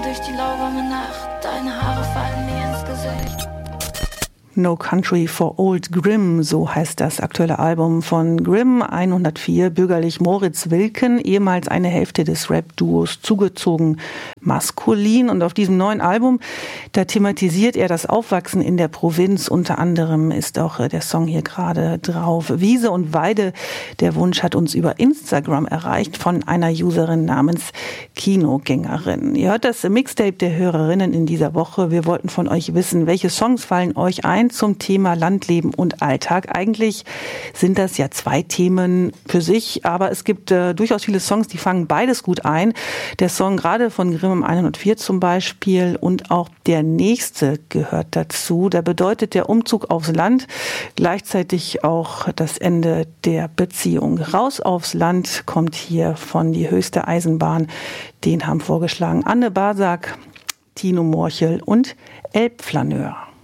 durch die lauwarme Nacht, deine Haare fallen mir ins Gesicht. No Country for Old Grimm, so heißt das aktuelle Album von Grimm 104, bürgerlich Moritz Wilken, ehemals eine Hälfte des Rap-Duos Zugezogen Maskulin. Und auf diesem neuen Album, da thematisiert er das Aufwachsen in der Provinz. Unter anderem ist auch der Song hier gerade drauf. Wiese und Weide, der Wunsch hat uns über Instagram erreicht von einer Userin namens Kinogängerin. Ihr hört das Mixtape der Hörerinnen in dieser Woche. Wir wollten von euch wissen, welche Songs fallen euch ein zum Thema Landleben und Alltag. Eigentlich sind das ja zwei Themen für sich, aber es gibt durchaus viele Songs, die fangen beides gut ein. Der Song gerade von Grimm 104 zum Beispiel und auch der nächste gehört dazu. Da bedeutet der Umzug aufs Land gleichzeitig auch das Ende der Beziehung. Raus aufs Land kommt hier von Die höchste Eisenbahn. Den haben vorgeschlagen Anne Basak, Tino Morchel und Elbflaneur.